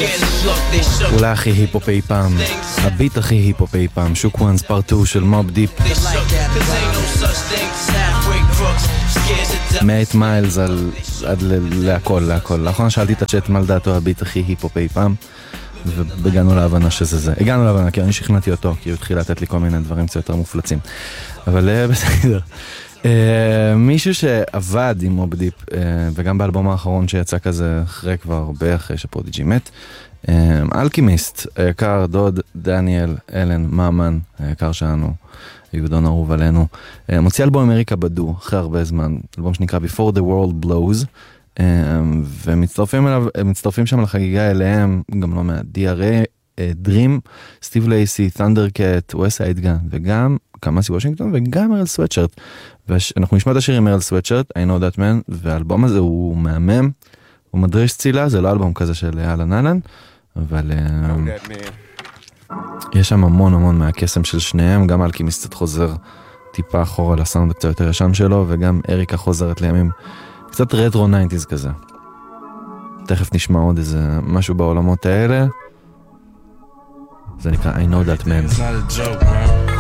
אולי הכי היפופ אי פעם, הביט הכי היפופ אי פעם, שוק וואנס פארט 2 של מוב דיפ, 8 מיילס עד להכל. לאחרונה שאלתי את הצ'אט מה לדעתו הביט הכי היפופ אי פעם, והגענו להבנה שזה זה. הגענו להבנה, כי אני שכנעתי אותו, כי הוא התחיל לתת לי כל מיני דברים קצת יותר מופלצים. אבל בסדר. מישהו שעבד עם מוב דיפ, וגם באלבום האחרון שיצא כזה אחרי שפרודיג'י מת, אלכימיסט, היקר, דוד, דניאל, אלן, מאמן, היקר שלנו, יהודון אהוב עלינו, מוציא אלבום אמריקה בדו, אחרי הרבה זמן, אלבום שנקרא Before the World Blows, ומצטרפים שם לחגיגה אליהם, גם לא מה-DRA, דרים, סטיב לייסי, ת'נדרקט, ווסייד גן, וגם קמאסי וושינגטון, וגם מרל סוואטשרט. ואנחנו נשמע את השיר עם מרל סוואטשרט, I know that man, והאלבום הזה הוא מהמם, הוא מדריש צילה, זה לא אלבום כזה של אלן אלן, אבל יש שם המון מהקסם של שניהם, גם אלכימיסט קצת חוזר טיפה אחורה לסאונד קצת יותר ישן שלו, וגם אריקה חוזרת לימים קצת רטרו 90s כזה. תכף נשמע עוד איזה משהו בעולמות האלה. זה נקרא I know that man. It's not a joke, man.